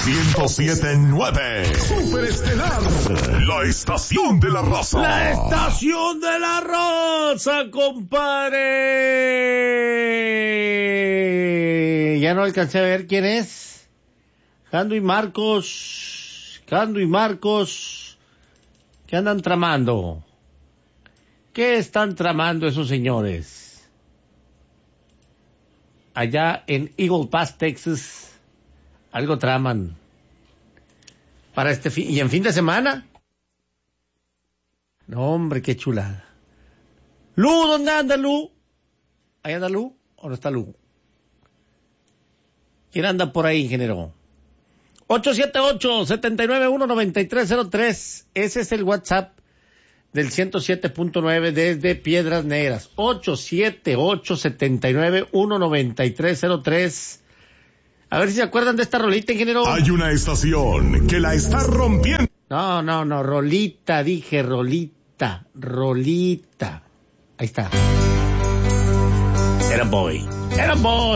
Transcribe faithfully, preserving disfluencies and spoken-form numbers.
ciento siete punto nueve. Superestelar. La estación de la raza. La estación de la raza, compadre. Ya no alcancé a ver quién es. Jando y Marcos. Jando y Marcos. ¿Qué andan tramando? ¿Qué están tramando esos señores? Allá en Eagle Pass, Texas, algo traman. Para este fin, y en fin de semana. No, hombre, qué chulada. Lu, ¿dónde anda Lu? ¿Ahí anda Lu o no está Lu? ¿Quién anda por ahí, ingeniero? ocho siete ocho, siete nueve uno, nueve tres cero tres. Ese es el WhatsApp del ciento siete punto nueve desde Piedras Negras. ocho siete ocho, siete nueve uno, nueve tres cero tres. A ver si se acuerdan de esta rolita, ingeniero. Hay una estación que la está rompiendo. No, no, no, rolita, dije, rolita, rolita. Ahí está. Era boy, era boy.